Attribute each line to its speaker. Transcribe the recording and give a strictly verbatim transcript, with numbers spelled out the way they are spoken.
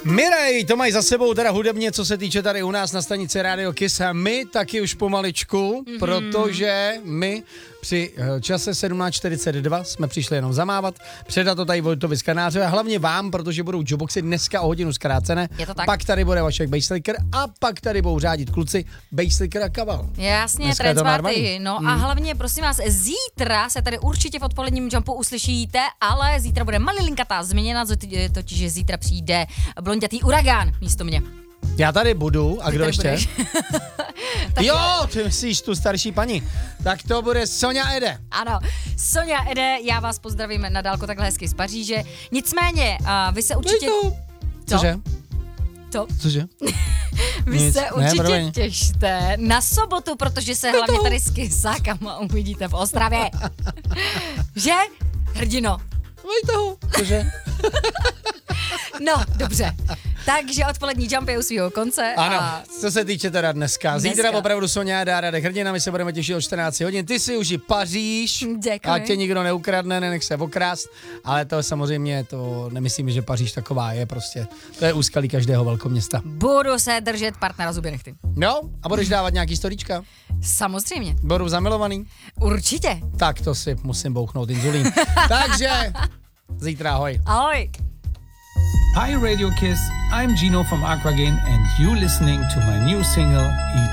Speaker 1: Mirej, to mají za sebou teda hudebně, co se týče tady u nás na stanici Radio Kiss. A my taky už pomaličku, mm-hmm. protože my při čase sedmnáct čtyřicet dva jsme přišli jenom zamávat, předat to tady Vojtovi z Kanáře a hlavně vám, protože budou Joboxy dneska o hodinu zkrácené.
Speaker 2: Je to tak?
Speaker 1: Pak tady bude Vašek Basslicker a pak tady budou řádit kluci Basslicker a Kaval.
Speaker 2: Jasně, Transparty. No mm. a hlavně, prosím vás, zítra se tady určitě v odpoledním jumpu uslyšíte, ale zítra bude malilinkatá změna, totiž že zítra přijde blondětý uragán místo mě.
Speaker 1: Já tady budu, a
Speaker 2: Ty
Speaker 1: kdo ještě?
Speaker 2: Jo,
Speaker 1: ty myslíš tu starší paní. Tak to bude Sonja Ede.
Speaker 2: Ano, Sonja Ede, já vás pozdravím na dálku takhle hezky z Paříže. Nicméně, uh, vy se určitě...
Speaker 1: To. Cože?
Speaker 2: To?
Speaker 1: Cože?
Speaker 2: Vy
Speaker 1: Nic.
Speaker 2: se určitě
Speaker 1: ne,
Speaker 2: těšte na sobotu, protože se hlavně
Speaker 1: to.
Speaker 2: tady s Kysákama uvidíte v Ostravě. Že? Hrdino.
Speaker 1: Vej toho. Cože?
Speaker 2: No, dobře. Takže odpolední jump je u svýho konce.
Speaker 1: Ano,
Speaker 2: a...
Speaker 1: co se týče teda dneska.
Speaker 2: dneska.
Speaker 1: Zítra opravdu Sonja a Radek Hrdina, my se budeme těšit o čtrnáct hodin. Ty si už i Paříž,
Speaker 2: Děkuji.
Speaker 1: a tě nikdo neukradne, nenech se okrást, ale to samozřejmě, to nemyslím, že Paříž taková je prostě. To je úskalí každého velkoměsta.
Speaker 2: Budu se držet partnera zuby nechty.
Speaker 1: No, a budeš dávat nějaký storíčka?
Speaker 2: Samozřejmě.
Speaker 1: Budu zamilovaný?
Speaker 2: Určitě.
Speaker 1: Tak to si musím bouchnout inzulín. Takže zítra ahoj.
Speaker 2: Ahoj.
Speaker 3: Hi Radio Kiss, I'm Gino from Aquagen and you listening to my new single